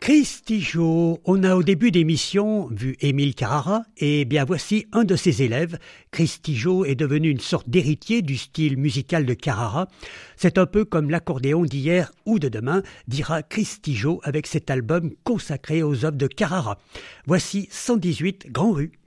Christy Jo, on a au début d'émission vu Émile Carrara et bien voici un de ses élèves. Christy Jo est devenu une sorte d'héritier du style musical de Carrara. C'est un peu comme l'accordéon d'hier ou de demain, dira Christy Jo avec cet album consacré aux œuvres de Carrara. Voici 118 Grand Rue.